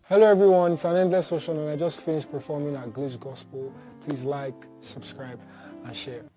Hello everyone, it's an endless ocean and I just finished performing at Glitch Gospel. Please like, subscribe and share.